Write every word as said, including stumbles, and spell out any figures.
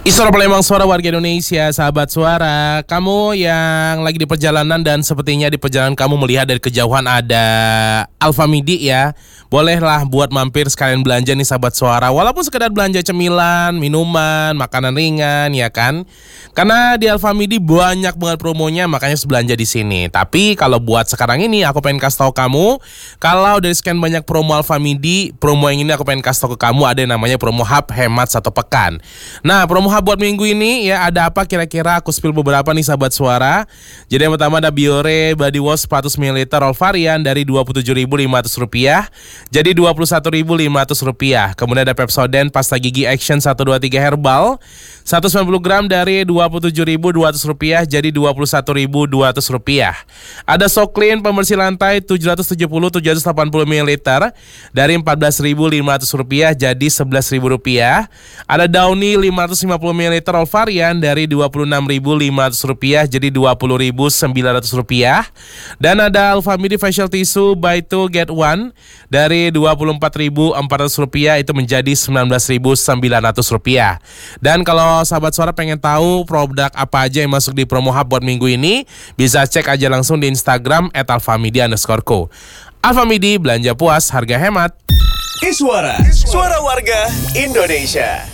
Istora Palembang, suara warga Indonesia, sahabat suara. Kamu yang lagi di perjalanan dan sepertinya di perjalanan kamu melihat dari kejauhan ada Alfamidi ya. Bolehlah buat mampir sekalian belanja nih sahabat suara. Walaupun sekedar belanja cemilan, minuman, makanan ringan ya kan. Karena di Alfamidi banyak banget promonya, makanya harus belanja di sini. Tapi kalau buat sekarang ini aku pengen kasih tahu kamu, kalau dari sekian banyak promo Alfamidi, promo yang ini aku pengen kasih tahu ke kamu ada yang namanya promo Hub Hemat Satu Pekan. Nah, promo Hub buat minggu ini ya ada apa kira-kira, aku spill beberapa nih sahabat suara. Jadi yang pertama ada Biore Body Wash seratus mililiter all varian dari dua puluh tujuh ribu lima ratus rupiah jadi dua puluh satu ribu lima ratus rupiah. Kemudian ada Pepsodent pasta gigi Action seratus dua puluh tiga herbal seratus sembilan puluh gram dari dua puluh tujuh ribu dua ratus rupiah jadi dua puluh satu ribu dua ratus rupiah. Ada Soclean pembersih lantai tujuh ratus tujuh puluh tujuh ratus delapan puluh mililiter dari empat belas ribu lima ratus rupiah jadi sebelas ribu rupiah. Ada Downy lima ratus lima puluh mililiter all varian dari dua puluh enam ribu lima ratus rupiah jadi dua puluh ribu sembilan ratus rupiah. Dan ada Alfamidi Facial Tissue buy two get one dari dua puluh empat ribu empat ratus rupiah itu menjadi sembilan belas ribu sembilan ratus rupiah. Dan kalau sahabat suara pengen tahu produk apa aja yang masuk di promo Hub buat minggu ini, bisa cek aja langsung di Instagram at alfamidi underscore co. Alfamidi, belanja puas, harga hemat. Iswara, suara warga Indonesia.